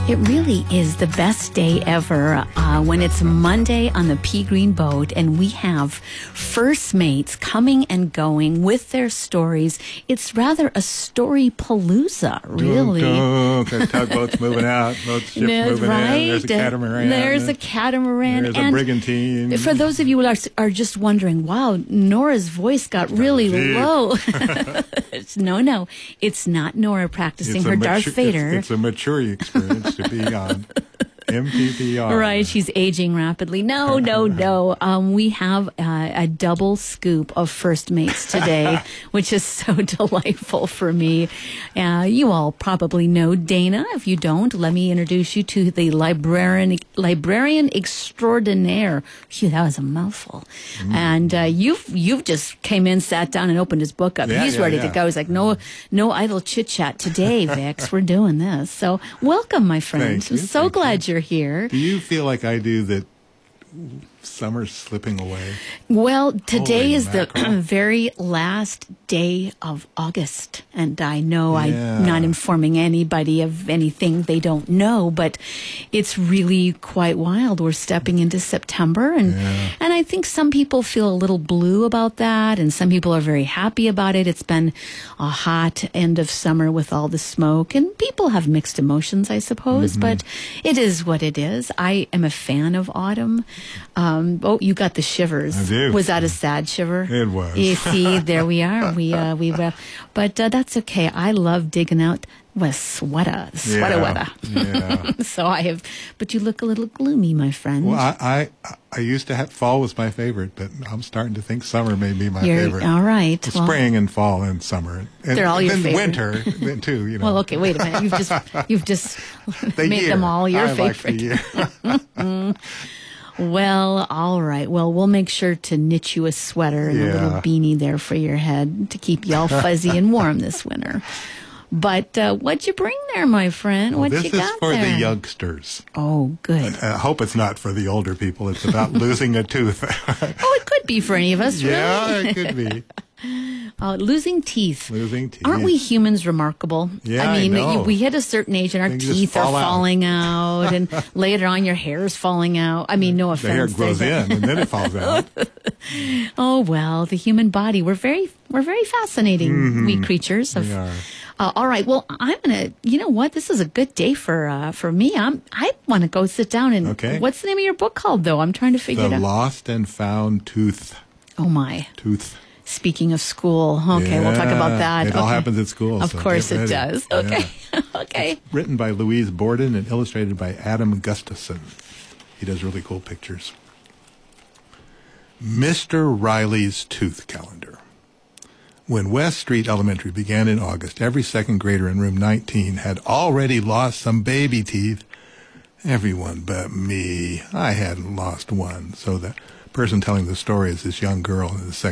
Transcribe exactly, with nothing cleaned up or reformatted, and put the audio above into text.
It really is the best day ever uh, when it's Monday on the Pea Green Boat and we have first mates coming and going with their stories. It's rather a story palooza, really. Dunk, dunk. Tugboats moving out, boats ships moving right? in. There's a catamaran. There's a catamaran. There's and a brigantine. For those of you who are, are just wondering, wow, Nora's voice got really Deep. low. no, no, it's not Nora practicing It's her a Darth mature, Vader. It's, it's a mature experience to be on M P P R. Right, she's aging rapidly. No, no, no. Um, we have uh, a double scoop of first mates today, which is so delightful for me. Uh, you all probably know Dana. If you don't, let me introduce you to the librarian, librarian extraordinaire. Phew, that was a mouthful. Mm. And uh, you've you've just came in, sat down, and opened his book up. Yeah, He's yeah, ready yeah. to go. He's like, no, no idle chit chat today, Vix. We're doing this. So, welcome, my friend. Thank you, I'm so thank glad you. you're here. Do you feel like I do that summer's slipping away? Well, today Holy is mackerel. the very last day of August, and I know Yeah. I'm not informing anybody of anything they don't know, but it's really quite wild. We're stepping into September, and Yeah. and I think some people feel a little blue about that, and some people are very happy about it. It's been a hot end of summer with all the smoke, and people have mixed emotions, I suppose, Mm-hmm. but it is what it is. I am a fan of autumn. Um, oh, you got the shivers. I do. Was that a sad shiver? It was. You see, there we are. We uh, we uh, but uh, that's okay. I love digging out with sweater, sweater, Yeah, weather. yeah. So I have, but you look a little gloomy, my friend. Well, I, I I used to have fall was my favorite, but I'm starting to think summer may be my You're favorite. all right. Well, Well, spring and fall and summer. And They're all your then favorite. winter then too. You know. well, okay. Wait a minute. You've just you've just The made year. them all your I favorite. Like the year. Well, all right. Well, we'll make sure to knit you a sweater and a little Yeah. beanie there for your head to keep you all fuzzy and warm this winter. But uh, what'd you bring there, my friend? Well, What this you is got for there? the youngsters. Oh, good. I hope it's not for the older people. It's about losing a tooth. Oh, it could be for any of us, yeah, really. it could be. Uh, losing teeth. Losing teeth. Aren't we humans remarkable? Yeah, I mean, I know. we hit a certain age and our Things just teeth are fall out. falling out, and later on your hair is falling out. I mean, no The hair offense. grows there, in and then it falls out. but- Oh well, the human body. We're very, we're very fascinating, Mm-hmm. we creatures. Of, We are. Uh, all right. Well, I'm gonna. You know what? This is a good day for uh, for me. I'm. I want to go sit down and. Okay. What's the name of your book called, though? I'm trying to figure The it out. lost and found tooth. Oh my. Tooth. Speaking of school, okay, we'll talk about Yeah, that. It all Okay. happens at school. Of so course get it ready. does. Yeah. Okay. Okay. Written by Louise Borden and illustrated by Adam Gustafson. He does really cool pictures. Mister Riley's Tooth Calendar. When West Street Elementary began in August, every second grader in room nineteen had already lost some baby teeth. Everyone but me. I hadn't lost one. So the person telling the story is this young girl in the second